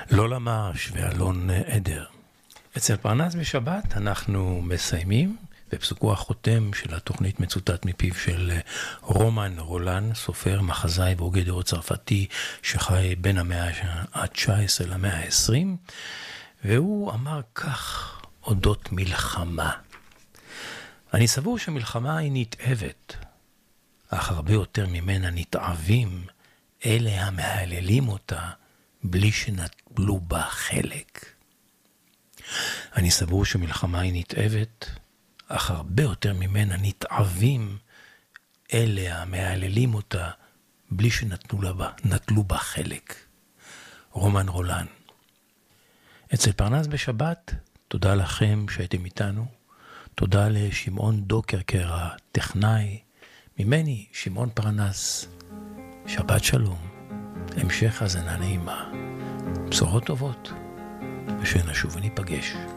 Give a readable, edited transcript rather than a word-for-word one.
לולה מרש ואלון עדר. אצל פרנס בשבת אנחנו מסיימים, בפסוקו החותם של התוכנית מצוטט מפיו של רומן רולן, סופר, מחזאי והוגה דעות צרפתי שחי בין המאה ה-19 למאה ה-20, והוא אמר כך אודות מלחמה. אני סבור שמלחמה היא נתאבת, אך הרבה יותר ממנה נתעבים אלה המהללים אותה בלי שנטלו בה חלק. אני סבור שמלחמה היא נתאבת, אך הרבה יותר ממנה נתעבים אלה המהללים אותה בלי שנטלו בה חלק. רומן רולן. אצל פרנס בשבת, תודה לכם שהייתם איתנו. תודה לשמעון דוקרקר הטכנאי. ממני, שמעון פרנס. שבת שלום. המשך הזנה נעימה. בשורות טובות. ושנשוב וניפגש.